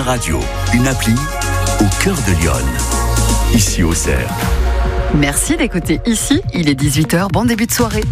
Radio, une appli au cœur de Lyon. Ici Auxerre. Merci d'écouter Ici, il est 18h, bon début de soirée.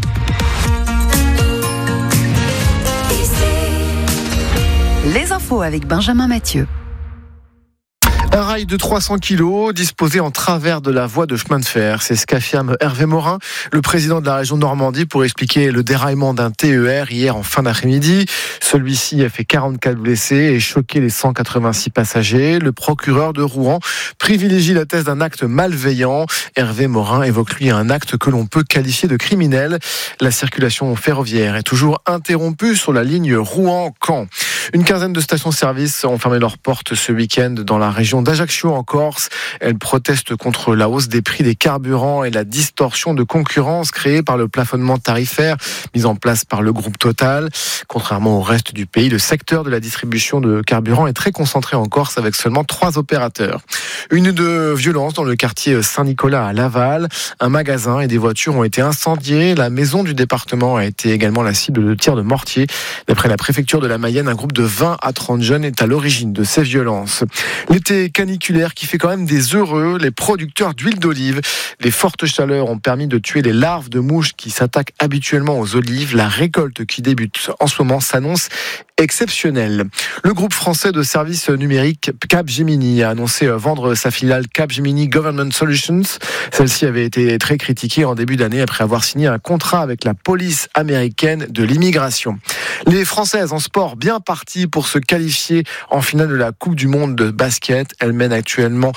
Les infos avec Benjamin Mathieu. Un rail de 300 kilos disposé en travers de la voie de chemin de fer. C'est ce qu'affirme Hervé Morin, le président de la région Normandie, pour expliquer le déraillement d'un TER hier en fin d'après-midi. Celui-ci a fait 44 blessés et choqué les 186 passagers. Le procureur de Rouen privilégie la thèse d'un acte malveillant. Hervé Morin évoque lui un acte que l'on peut qualifier de criminel. La circulation ferroviaire est toujours interrompue sur la ligne Rouen-Caen. Une quinzaine de stations-service ont fermé leurs portes ce week-end dans la région d'Ajaccio en Corse. Elles protestent contre la hausse des prix des carburants et la distorsion de concurrence créée par le plafonnement tarifaire mis en place par le groupe Total. Contrairement au reste du pays, le secteur de la distribution de carburant est très concentré en Corse avec seulement 3 opérateurs. Une de violence dans le quartier Saint-Nicolas à Laval. Un magasin et des voitures ont été incendiés. La maison du département a été également la cible de tirs de mortier. D'après la préfecture de la Mayenne, un groupe de 20 à 30 jeunes est à l'origine de ces violences. L'été caniculaire qui fait quand même des heureux les producteurs d'huile d'olive. Les fortes chaleurs ont permis de tuer les larves de mouches qui s'attaquent habituellement aux olives. La récolte qui débute en ce moment s'annonce exceptionnelle. Le groupe français de services numériques Capgemini a annoncé vendre sa filiale Capgemini Government Solutions. Celle-ci avait été très critiquée en début d'année après avoir signé un contrat avec la police américaine de l'immigration. Les Françaises en sport bien parties pour se qualifier en finale de la Coupe du Monde de basket. Elles mènent actuellement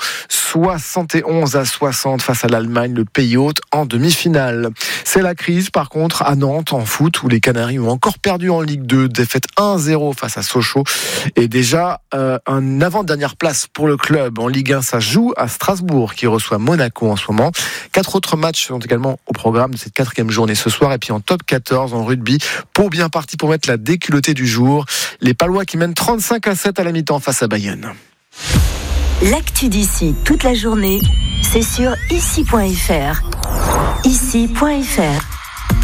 71-60 face à l'Allemagne, le pays hôte, en demi-finale. C'est la crise par contre à Nantes en foot où les Canaries ont encore perdu en Ligue 2, défaite 1-0 face à Sochaux. Et déjà une avant-dernière place pour le club en Ligue 1, ça joue à Strasbourg qui reçoit Monaco en ce moment. 4 autres matchs sont également au programme de cette 4e journée ce soir. Et puis en top 14 en rugby, Pau bien parti pour mettre la déculottée du jour. Les Palois qui mènent 35-7 à la mi-temps face à Bayonne. L'actu d'ici toute la journée, c'est sur ici.fr. Ici.fr.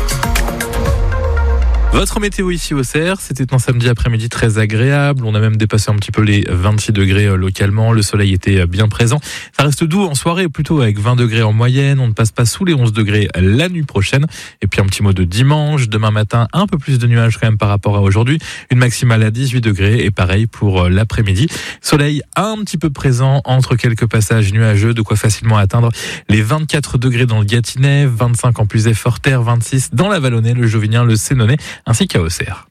Votre météo ici au Auxerre, c'était un samedi après-midi très agréable. On a même dépassé un petit peu les 26 degrés localement. Le soleil était bien présent. Ça reste doux en soirée, plutôt avec 20 degrés en moyenne. On ne passe pas sous les 11 degrés la nuit prochaine. Et puis un petit mot de dimanche. Demain matin, un peu plus de nuages quand même par rapport à aujourd'hui. Une maximale à 18 degrés et pareil pour l'après-midi. Soleil un petit peu présent entre quelques passages nuageux, de quoi facilement atteindre les 24 degrés dans le Gâtinais, 25 en plus Forterre, 26 dans la Vallonnais, le Jovinien, le Sénonais, ainsi qu'à Auxerre.